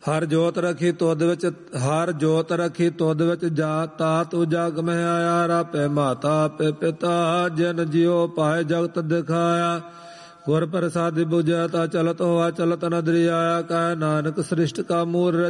ਹਰ ਜੋਤ ਰਖੀ ਤੁਧ ਵਿੱਚ, ਹਰ ਜੋਤ ਰਖੀ ਤੁਧ ਵਿੱਚ, ਜਾ ਤਾ ਤੂੰ ਜਗ ਮਹਿ ਆਇਆ। ਰਾਪੇ ਮਾਤਾ ਆਪੇ ਪਿਤਾ, ਜਿਨ ਜਿਉ ਪਾਏ ਜਗਤ ਦਿਖਾਇਆ। ਗੁਰ ਪ੍ਰਸਾਦਿ ਬੁਝਿਆ ਤਾ ਚਲਤ ਹੋਆ, ਚਲਤ ਨ ਦਰਿਆਇਆ। ਕਹਿ ਨਾਨਕ ਸ੍ਰਿਸ਼ਟ ਕਾ ਮੂਲ